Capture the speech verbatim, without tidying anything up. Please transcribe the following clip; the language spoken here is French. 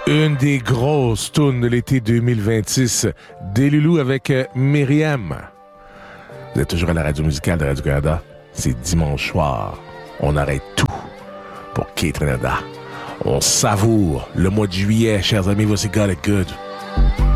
Une des grosses tunes de l'été deux mille vingt-six, des Loulous avec euh, Myriam. Vous êtes toujours à la radio musicale de Radio-Canada. C'est dimanche soir. On arrête tout pour Kate-Renada. On savoure le mois de juillet, chers amis. Voici Got It Good.